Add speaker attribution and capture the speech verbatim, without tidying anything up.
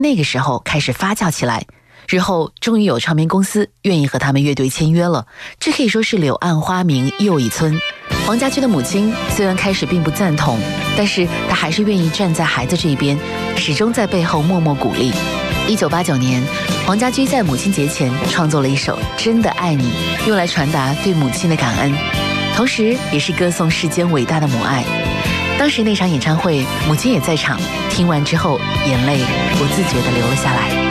Speaker 1: 那个时候开始发酵起来。日后终于有唱片公司愿意和他们乐队签约了，这可以说是柳暗花明又一村。黄家驹的母亲虽然开始并不赞同，但是她还是愿意站在孩子这边，始终在背后默默鼓励。一九八九年，黄家驹在母亲节前创作了一首《真的爱你》，用来传达对母亲的感恩，同时也是歌颂世间伟大的母爱。当时那场演唱会，母亲也在场，听完之后眼泪不自觉地流了下来。